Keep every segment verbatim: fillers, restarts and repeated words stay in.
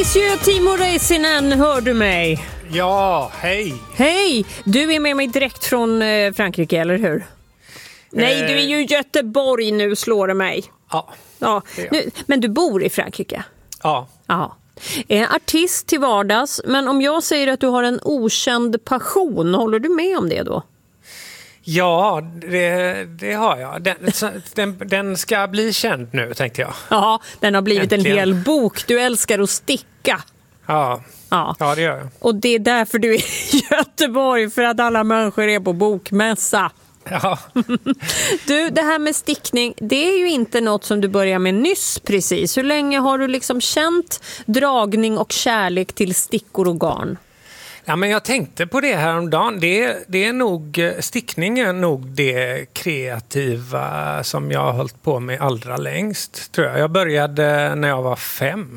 Monsieur Timo Räisänen, hör du mig? Ja, hej. Hej, du är med mig direkt från eh, Frankrike, eller hur? Eh... Nej, du är ju i Göteborg nu, slår det mig. Ja. Ja. Nu, men du bor i Frankrike? Ja. Ja. Eh, artist till vardags, men om jag säger att du har en okänd passion, håller du med om det då? Ja, det, det har jag. Den, den, den ska bli känd nu, tänkte jag. Ja, den har blivit Äntligen. En hel bok. Du älskar att sticka. Ja. Ja. Ja, det gör jag. Och det är därför du är i Göteborg, för att alla människor är på bokmässa. Ja. Du, det här med stickning, det är ju inte något som du börjar med nyss precis. Hur länge har du liksom känt dragning och kärlek till stickor och garn? Ja, men jag tänkte på det här om dagen. Det, det är nog, stickning är nog det kreativa som jag har hållit på med allra längst, tror jag. Jag började när jag var fem.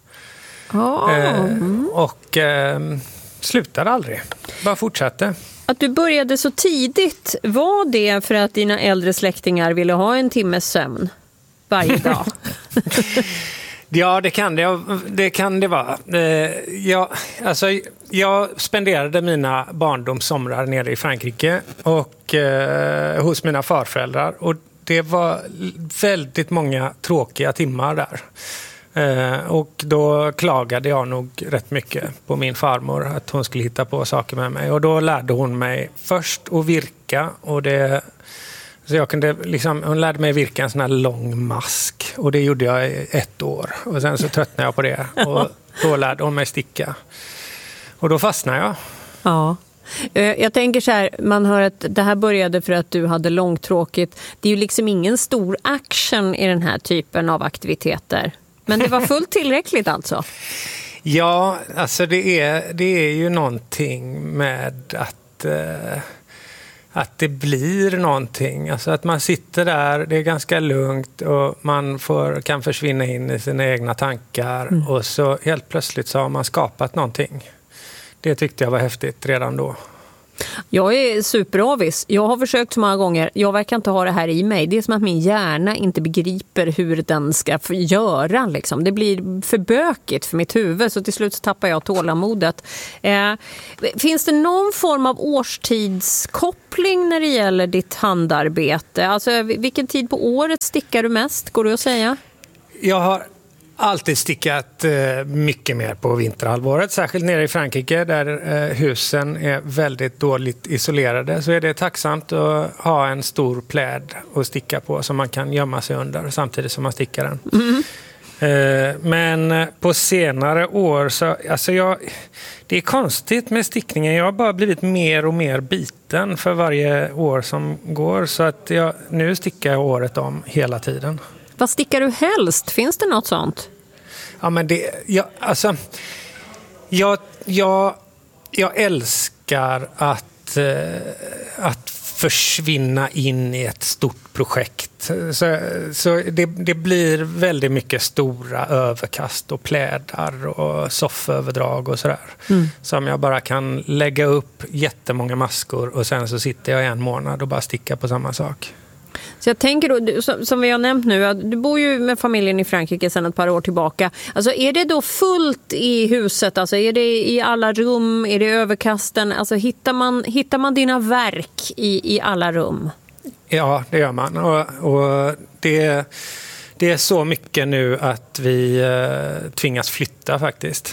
Oh. Eh, och eh, slutade aldrig. Bara fortsatte. Att du började så tidigt, var det för att dina äldre släktingar ville ha en timmes sömn varje dag? Ja, det kan det, det kan det vara. Jag, alltså, jag spenderade mina barndomssomrar nere i Frankrike och eh, hos mina farföräldrar. Och det var väldigt många tråkiga timmar där. Eh, och då klagade jag nog rätt mycket på min farmor att hon skulle hitta på saker med mig. Och då lärde hon mig först att virka, och det... Så jag kunde liksom, hon lärde mig virka en sån här lång mask, och det gjorde jag i ett år. Och sen så tröttnade jag på det, och då lärde hon mig sticka. Och då fastnade jag. Ja. Jag tänker så här, man hör att det här började för att du hade långtråkigt. Det är ju liksom ingen stor action i den här typen av aktiviteter. Men det var fullt tillräckligt alltså? Ja, alltså det är, det är ju någonting med att... Eh, Att det blir någonting. Alltså att man sitter där, det är ganska lugnt och man får, kan försvinna in i sina egna tankar. Mm. Och så helt plötsligt så har man skapat någonting. Det tyckte jag var häftigt redan då. Jag är superavis. Jag har försökt så många gånger. Jag verkar inte ha det här i mig. Det är som att min hjärna inte begriper hur den ska göra. Liksom. Det blir för bökigt för mitt huvud, så till slut så tappar jag tålamodet. Eh, finns det någon form av årstidskoppling när det gäller ditt handarbete? Alltså, vilken tid på året stickar du mest, går det att säga? Jag har alltid stickat eh, mycket mer på vinterhalvåret, särskilt nere i Frankrike där eh, husen är väldigt dåligt isolerade, så är det tacksamt att ha en stor pläd att sticka på som man kan gömma sig under samtidigt som man stickar den. Mm. Eh, men på senare år så, alltså jag, det är konstigt med stickningen, jag har bara blivit mer och mer biten för varje år som går, så att jag, nu stickar jag året om hela tiden. Vad stickar du helst? Finns det något sånt? Ja, men det... Jag, alltså, jag, jag, jag älskar att, eh, att försvinna in i ett stort projekt. Så, så det, det blir väldigt mycket stora överkast och plädar och sofföverdrag och sådär. Mm. Som jag bara kan lägga upp jättemånga maskor och sen så sitter jag en månad och bara stickar på samma sak. Så jag tänker då, som vi har nämnt nu, att du bor ju med familjen i Frankrike sedan ett par år tillbaka. Alltså är det då fullt i huset? Alltså är det i alla rum? Är det överkasten? Alltså hittar man, hittar man dina verk i, i alla rum? Ja, det gör man. Och, och det, det är så mycket nu att vi eh, tvingas flytta faktiskt.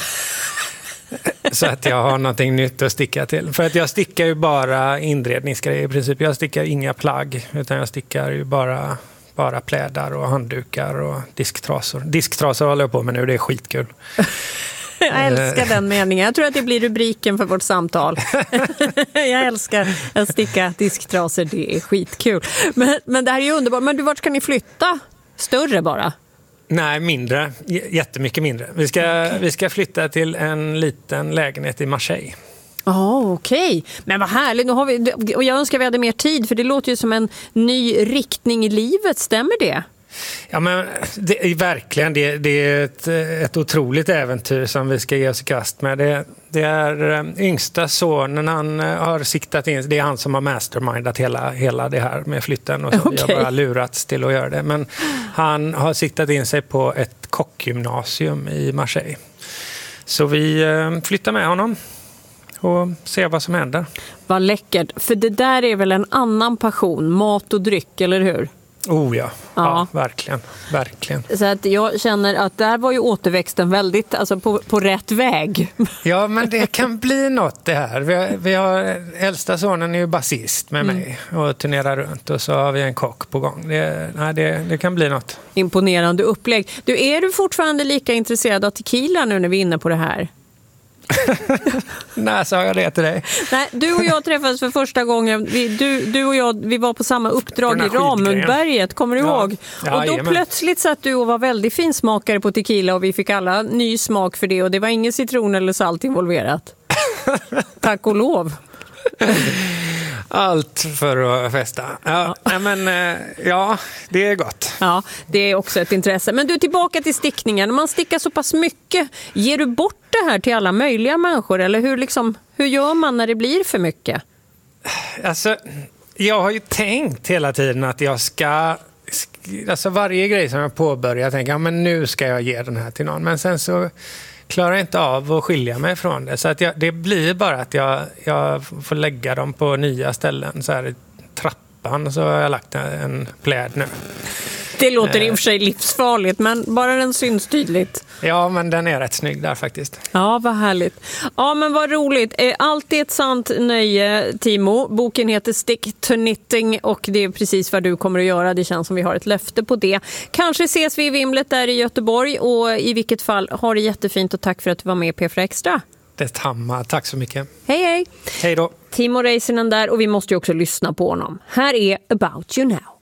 Så att jag har någonting nytt att sticka till. För att jag stickar ju bara inredningsgrejer i princip. Jag stickar inga plagg, utan jag stickar ju bara, bara plädar och handdukar och disktrasor. Disktrasor håller jag på med nu, det är skitkul. Jag älskar den meningen. Jag tror att det blir rubriken för vårt samtal. Jag älskar att sticka disktrasor, det är skitkul. Men, men det här är ju underbart. Men du, vart ska ni flytta? Större bara? Nej, mindre. J- jättemycket mindre. Vi ska, okay. vi ska flytta till en liten lägenhet i Marseille. Ja, oh, okej. Okay. Men vad härligt. Nu har vi, och jag önskar vi hade mer tid, för det låter ju som en ny riktning i livet. Stämmer det? Ja, men det är verkligen det, det är ett, ett otroligt äventyr som vi ska ge oss i kast med. Det, det är yngsta sonen, han har siktat in, det är han som har mastermindat hela, hela det här med flytten och så. Okay. Vi har bara lurats till att göra det. Men han har siktat in sig på ett kockgymnasium i Marseille. Så vi flyttar med honom och ser vad som händer. Vad läckert, för det där är väl en annan passion, mat och dryck, eller hur? Oh ja, ja. ja verkligen, verkligen. Så att jag känner att där var ju återväxten väldigt, alltså på, på rätt väg. Ja, men det kan bli något det här. Vi har, vi har äldsta sonen är ju basist med mm. mig och turnerar runt, och så har vi en kock på gång. Det, nej, det, det kan bli något. Imponerande upplägg. Du, är du fortfarande lika intresserad av tequila nu när vi är inne på det här? Nej, sa jag det till dig. Nej, du och jag träffades för första gången. Vi, du, du och jag, vi var på samma uppdrag i Ramundberget, kommer du ja. ihåg? Ja, och då jajamän. Plötsligt satt du och var väldigt finsmakare på tequila, och vi fick alla ny smak för det, och det var ingen citron eller salt involverat. Tack och lov. Allt för att festa. Ja, ja. Men, ja, det är gott. Ja, det är också ett intresse. Men du, tillbaka till stickningen. Man stickar så pass mycket. Ger du bort det här till alla möjliga människor? Eller hur, liksom, hur gör man när det blir för mycket? Alltså, jag har ju tänkt hela tiden att jag ska... Alltså varje grej som jag påbörjar, jag tänker, ja, men nu ska jag ge den här till någon. Men sen så... klarar inte av att skilja mig från det. Så att jag, det blir bara att jag, jag får lägga dem på nya ställen. Så här i trappan så har jag lagt en pläd nu. Det låter i och för sig livsfarligt, men bara den syns tydligt. Ja, men den är rätt snygg där faktiskt. Ja, vad härligt. Ja, men vad roligt. Allt är ett sant nöje, Timo. Boken heter Stick to Knitting, och det är precis vad du kommer att göra. Det känns som vi har ett löfte på det. Kanske ses vi i Vimlet där i Göteborg, och i vilket fall, har det jättefint, och tack för att du var med i P fyra Extra. Detsamma, tack så mycket. Hej, hej. Hej då. Timo Räisänen där, och vi måste ju också lyssna på honom. Här är About You Now.